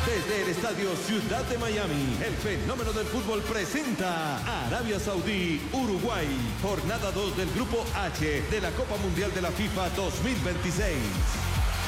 Desde el Estadio Ciudad de Miami, el fenómeno del fútbol presenta Arabia Saudí, Uruguay, jornada 2 del Grupo H de la Copa Mundial de la FIFA 2026.